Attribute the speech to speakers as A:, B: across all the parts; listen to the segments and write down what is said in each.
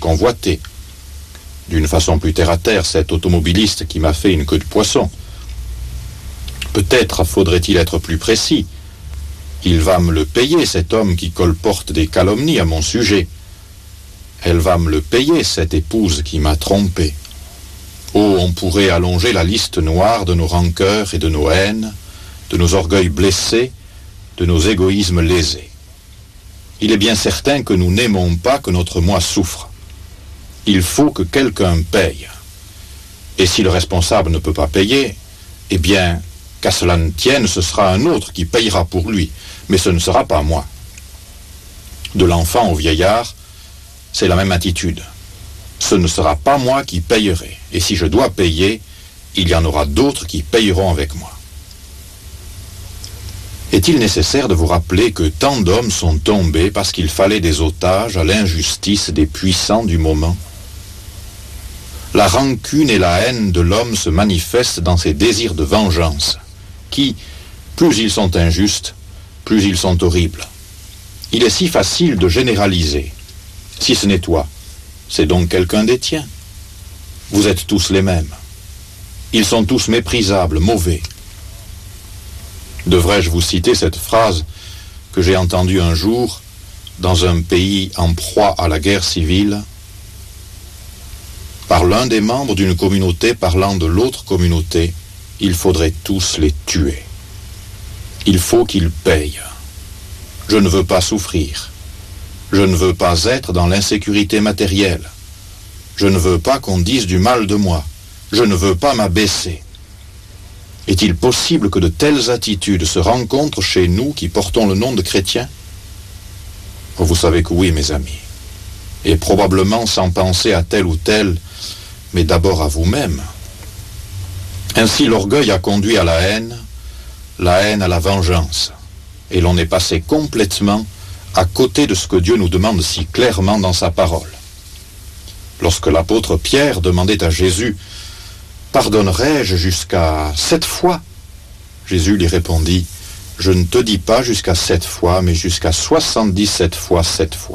A: convoité. D'une façon plus terre-à-terre, cet automobiliste qui m'a fait une queue de poisson. Peut-être faudrait-il être plus précis. Il va me le payer, cet homme qui colporte des calomnies à mon sujet. Elle va me le payer, cette épouse qui m'a trompé. Oh, on pourrait allonger la liste noire de nos rancœurs et de nos haines, de nos orgueils blessés, de nos égoïsmes lésés. Il est bien certain que nous n'aimons pas que notre moi souffre. Il faut que quelqu'un paye. Et si le responsable ne peut pas payer, eh bien, qu'à cela ne tienne, ce sera un autre qui payera pour lui, mais ce ne sera pas moi. De l'enfant au vieillard, c'est la même attitude. Ce ne sera pas moi qui payerai, et si je dois payer, il y en aura d'autres qui payeront avec moi. Est-il nécessaire de vous rappeler que tant d'hommes sont tombés parce qu'il fallait des otages à l'injustice des puissants du moment? La rancune et la haine de l'homme se manifestent dans ses désirs de vengeance, qui, plus ils sont injustes, plus ils sont horribles. Il est si facile de généraliser. Si ce n'est toi, c'est donc quelqu'un des tiens. Vous êtes tous les mêmes. Ils sont tous méprisables, mauvais. Devrais-je vous citer cette phrase que j'ai entendue un jour dans un pays en proie à la guerre civile, par l'un des membres d'une communauté parlant de l'autre communauté, il faudrait tous les tuer. Il faut qu'ils payent. Je ne veux pas souffrir. Je ne veux pas être dans l'insécurité matérielle. Je ne veux pas qu'on dise du mal de moi. Je ne veux pas m'abaisser. Est-il possible que de telles attitudes se rencontrent chez nous qui portons le nom de chrétiens? Oh, vous savez que oui, mes amis. Et probablement sans penser à tel ou tel, mais d'abord à vous-même. Ainsi l'orgueil a conduit à la haine à la vengeance. Et l'on est passé complètement à côté de ce que Dieu nous demande si clairement dans sa parole. Lorsque l'apôtre Pierre demandait à Jésus « Pardonnerai-je jusqu'à 7 fois ?» Jésus lui répondit « Je ne te dis pas jusqu'à 7 fois, mais jusqu'à 77 fois 7 fois. »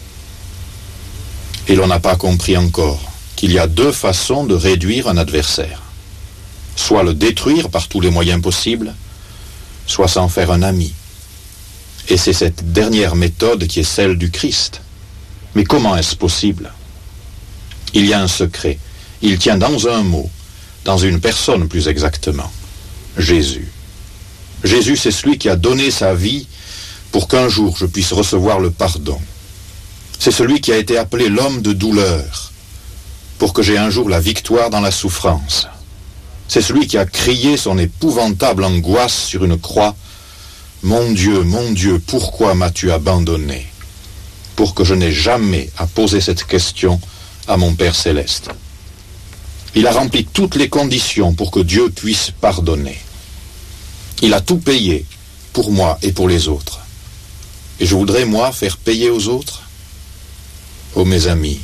A: Et l'on n'a pas compris encore qu'il y a 2 façons de réduire un adversaire. Soit le détruire par tous les moyens possibles, soit s'en faire un ami. Et c'est cette dernière méthode qui est celle du Christ. Mais comment est-ce possible? Il y a un secret. Il tient dans un mot, dans une personne plus exactement. Jésus. Jésus, c'est celui qui a donné sa vie pour qu'un jour je puisse recevoir le pardon. C'est celui qui a été appelé l'homme de douleur pour que j'aie un jour la victoire dans la souffrance. C'est celui qui a crié son épouvantable angoisse sur une croix. Mon Dieu, pourquoi m'as-tu abandonné? Pour que je n'ai jamais à poser cette question à mon Père céleste. Il a rempli toutes les conditions pour que Dieu puisse pardonner. Il a tout payé pour moi et pour les autres. Et je voudrais, moi, faire payer aux autres? Oh, mes amis,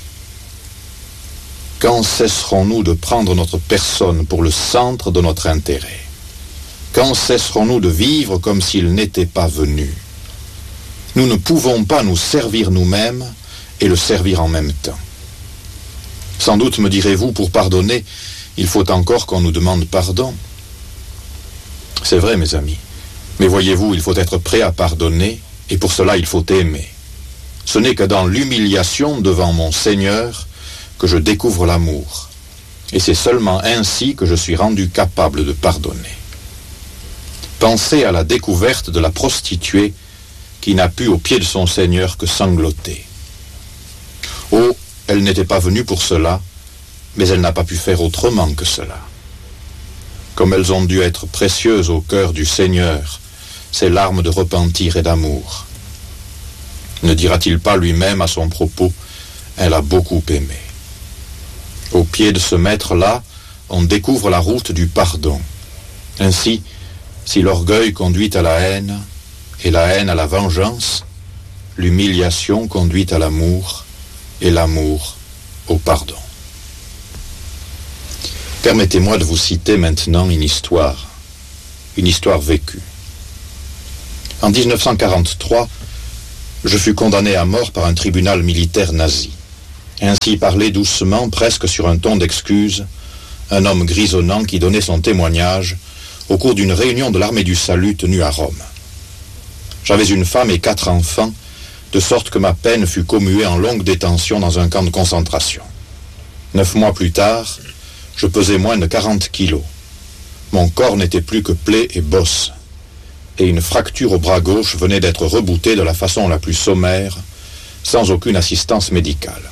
A: quand cesserons-nous de prendre notre personne pour le centre de notre intérêt? Quand cesserons-nous de vivre comme s'il n'était pas venu? Nous ne pouvons pas nous servir nous-mêmes et le servir en même temps. Sans doute me direz-vous, pour pardonner, il faut encore qu'on nous demande pardon. C'est vrai, mes amis. Mais voyez-vous, il faut être prêt à pardonner, et pour cela il faut aimer. Ce n'est que dans l'humiliation devant mon Seigneur que je découvre l'amour. Et c'est seulement ainsi que je suis rendu capable de pardonner. Pensez à la découverte de la prostituée qui n'a pu au pied de son Seigneur que sangloter. Oh, elle n'était pas venue pour cela, mais elle n'a pas pu faire autrement que cela. Comme elles ont dû être précieuses au cœur du Seigneur, ces larmes de repentir et d'amour. Ne dira-t-il pas lui-même à son propos, elle a beaucoup aimé. Au pied de ce maître-là, on découvre la route du pardon. Ainsi, si l'orgueil conduit à la haine, et la haine à la vengeance, l'humiliation conduit à l'amour, et l'amour au pardon. Permettez-moi de vous citer maintenant une histoire vécue. En 1943, je fus condamné à mort par un tribunal militaire nazi. Ainsi parlait doucement, presque sur un ton d'excuse, un homme grisonnant qui donnait son témoignage au cours d'une réunion de l'armée du salut tenue à Rome. J'avais une femme et 4 enfants, de sorte que ma peine fut commuée en longue détention dans un camp de concentration. 9 mois plus tard, je pesais moins de 40 kilos. Mon corps n'était plus que plaie et bosse, et une fracture au bras gauche venait d'être reboutée de la façon la plus sommaire, sans aucune assistance médicale.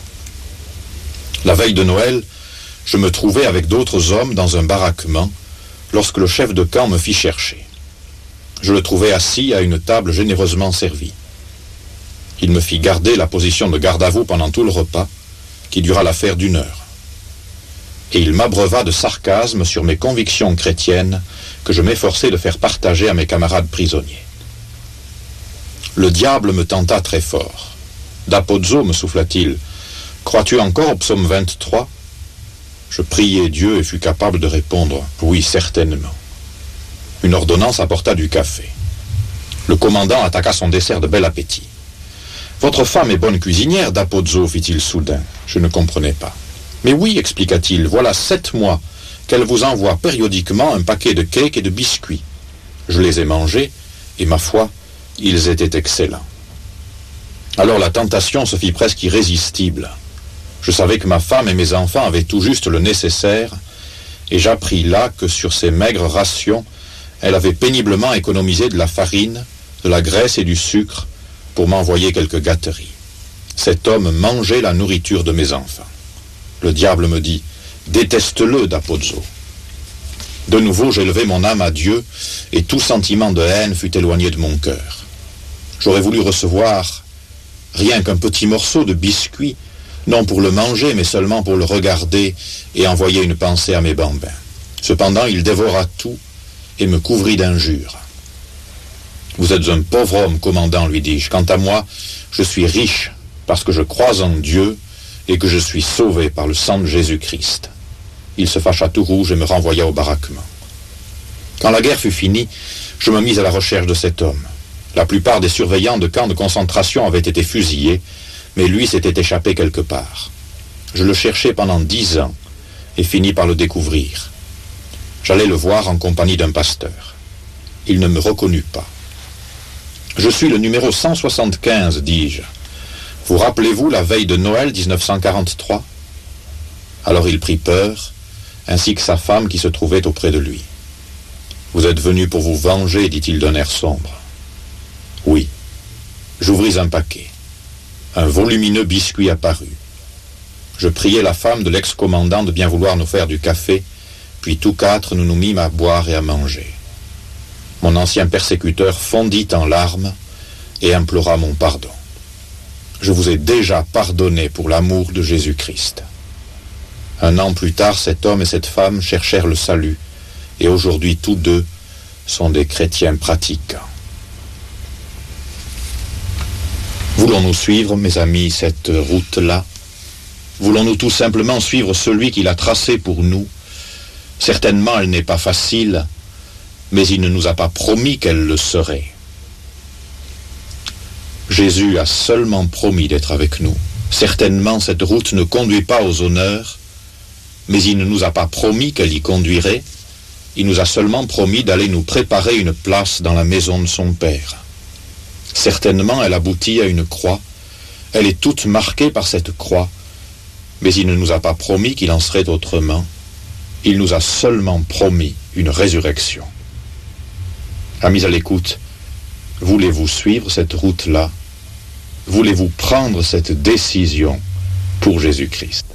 A: La veille de Noël, je me trouvais avec d'autres hommes dans un baraquement, lorsque le chef de camp me fit chercher. Je le trouvai assis à une table généreusement servie. Il me fit garder la position de garde à vous pendant tout le repas, qui dura l'affaire d'1 heure. Et il m'abreuva de sarcasme sur mes convictions chrétiennes que je m'efforçais de faire partager à mes camarades prisonniers. Le diable me tenta très fort. « D'Apozzo, me souffla-t-il, crois-tu encore au psaume 23 ?» Je priai Dieu et fus capable de répondre « Oui, certainement ». Une ordonnance apporta du café. Le commandant attaqua son dessert de bel appétit. « Votre femme est bonne cuisinière, d'Apozzo, fit-il soudain. Je ne comprenais pas. « Mais oui, expliqua-t-il, voilà 7 mois qu'elle vous envoie périodiquement un paquet de cakes et de biscuits. Je les ai mangés, et ma foi, ils étaient excellents. » Alors la tentation se fit presque irrésistible. Je savais que ma femme et mes enfants avaient tout juste le nécessaire, et j'appris là que sur ces maigres rations, elle avait péniblement économisé de la farine, de la graisse et du sucre pour m'envoyer quelques gâteries. Cet homme mangeait la nourriture de mes enfants. Le diable me dit « Déteste-le, d'Apozzo ». De nouveau, j'élevai mon âme à Dieu, et tout sentiment de haine fut éloigné de mon cœur. J'aurais voulu recevoir rien qu'un petit morceau de biscuit, non pour le manger, mais seulement pour le regarder et envoyer une pensée à mes bambins. Cependant, il dévora tout et me couvrit d'injures. « Vous êtes un pauvre homme, commandant, lui dis-je. Quant à moi, je suis riche parce que je crois en Dieu et que je suis sauvé par le sang de Jésus-Christ. » Il se fâcha tout rouge et me renvoya au baraquement. Quand la guerre fut finie, je me mis à la recherche de cet homme. La plupart des surveillants de camps de concentration avaient été fusillés, mais lui s'était échappé quelque part. Je le cherchai pendant 10 ans et finis par le découvrir. J'allais le voir en compagnie d'un pasteur. Il ne me reconnut pas. « Je suis le numéro 175, dis-je. Vous rappelez-vous la veille de Noël 1943 ?» Alors il prit peur, ainsi que sa femme qui se trouvait auprès de lui. « Vous êtes venu pour vous venger, dit-il d'un air sombre. »« Oui. » J'ouvris un paquet. Un volumineux biscuit apparut. Je priai la femme de l'ex-commandant de bien vouloir nous faire du café, puis tous 4 nous nous mîmes à boire et à manger. Mon ancien persécuteur fondit en larmes et implora mon pardon. « Je vous ai déjà pardonné pour l'amour de Jésus-Christ. » 1 an plus tard, cet homme et cette femme cherchèrent le salut, et aujourd'hui tous 2 sont des chrétiens pratiquants. Voulons-nous suivre, mes amis, cette route-là? Voulons-nous tout simplement suivre celui qui l'a tracée pour nous? Certainement, elle n'est pas facile, mais il ne nous a pas promis qu'elle le serait. Jésus a seulement promis d'être avec nous. Certainement, cette route ne conduit pas aux honneurs, mais il ne nous a pas promis qu'elle y conduirait. Il nous a seulement promis d'aller nous préparer une place dans la maison de son Père. Certainement, elle aboutit à une croix. Elle est toute marquée par cette croix, mais il ne nous a pas promis qu'il en serait autrement. Il nous a seulement promis une résurrection. Amis à l'écoute, voulez-vous suivre cette route-là? Voulez-vous prendre cette décision pour Jésus-Christ?